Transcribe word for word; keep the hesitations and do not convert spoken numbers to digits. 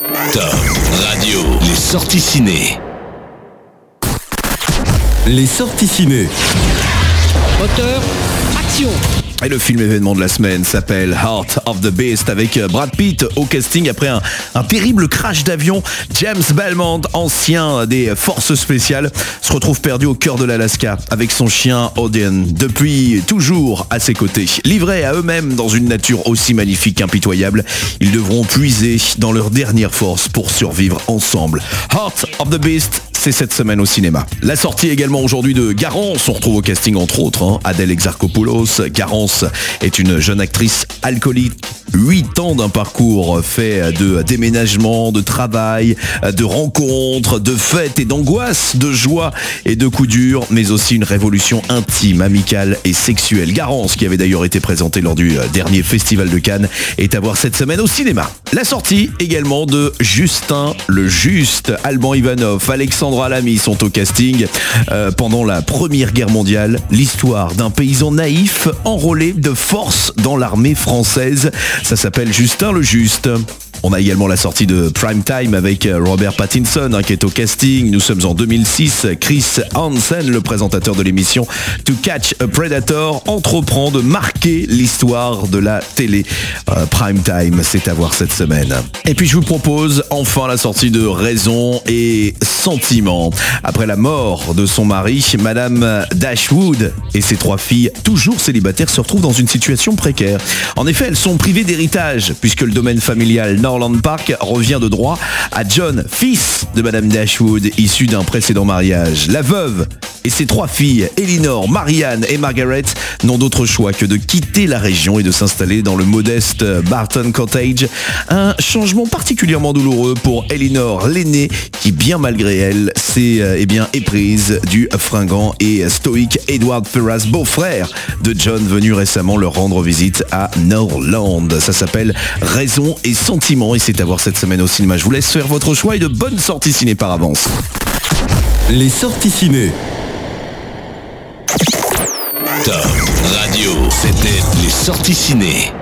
Top Radio, les sorties ciné. Les sorties ciné. Moteur, action. Et le film événement de la semaine s'appelle Heart of the Beast avec Brad Pitt au casting après un, un terrible crash d'avion. James Belmont, ancien des forces spéciales, se retrouve perdu au cœur de l'Alaska avec son chien Odin, depuis toujours à ses côtés. Livrés à eux-mêmes dans une nature aussi magnifique qu'impitoyable, ils devront puiser dans leur dernière force pour survivre ensemble. Heart of the Beast, c'est cette semaine au cinéma. La sortie également aujourd'hui de Garance, on retrouve au casting entre autres hein, Adèle Exarchopoulos. Garance est une jeune actrice alcoolique, huit ans d'un parcours fait de déménagement, de travail, de rencontres, de fêtes et d'angoisses, de joie et de coups durs, mais aussi une révolution intime, amicale et sexuelle. Garance, qui avait d'ailleurs été présentée lors du dernier festival de Cannes, est à voir cette semaine au cinéma. La sortie également de Justin le Juste. Alban Ivanov, Alexandra Lamy sont au casting. Euh, pendant la Première Guerre mondiale, l'histoire d'un paysan naïf enrôlé de force dans l'armée française. Ça s'appelle Justin le Juste. On a également la sortie de Prime Time avec Robert Pattinson hein, qui est au casting. Nous sommes en deux mille six. Chris Hansen, le présentateur de l'émission To Catch a Predator, entreprend de marquer l'histoire de la télé. Euh, Prime Time, c'est à voir cette semaine. Et puis je vous propose enfin la sortie de Raison et Sentiment. Après la mort de son mari, Madame Dashwood et ses trois filles, toujours célibataires, se retrouvent dans une situation précaire. En effet, elles sont privées d'héritage puisque le domaine familial Norland Park revient de droit à John, fils de Madame Dashwood, issu d'un précédent mariage. La veuve et ses trois filles, Elinor, Marianne et Margaret, n'ont d'autre choix que de quitter la région et de s'installer dans le modeste Barton Cottage. Un changement particulièrement douloureux pour Elinor, l'aînée, qui bien malgré elle s'est euh, eh bien éprise du fringant et stoïque Edward Ferrars, beau-frère de John, venu récemment leur rendre visite à Norland. Ça s'appelle Raison et Sentiment et c'est à voir cette semaine au cinéma. Je vous laisse faire votre choix et de bonnes sorties ciné par avance. Les sorties ciné. Top Radio, c'était les sorties ciné.